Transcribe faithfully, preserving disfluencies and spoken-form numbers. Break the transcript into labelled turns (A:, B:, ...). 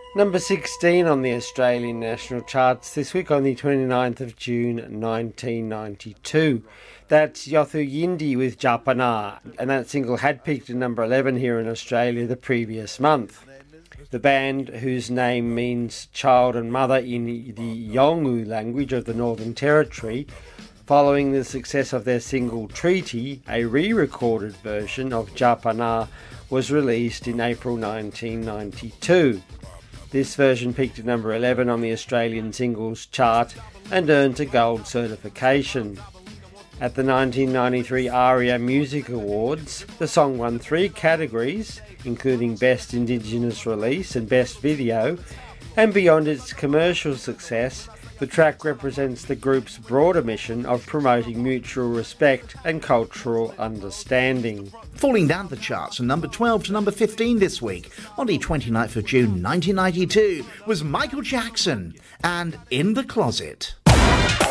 A: Number sixteen on the Australian national charts this week on the twenty-ninth of June nineteen ninety-two. That's Yothu Yindi with Japana, and that single had peaked at number eleven here in Australia the previous month. The band, whose name means child and mother in the Yolngu language of the Northern Territory, following the success of their single Treaty, a re-recorded version of Japana was released in April nineteen ninety-two. This version peaked at number eleven on the Australian singles chart and earned a gold certification. At the nineteen ninety-three ARIA Music Awards, the song won three categories, including Best Indigenous Release and Best Video, and beyond its commercial success, the track represents the group's broader mission of promoting mutual respect and cultural understanding.
B: Falling down the charts from number twelve to number fifteen this week, on the twenty-ninth of June nineteen ninety-two, was Michael Jackson and In the Closet.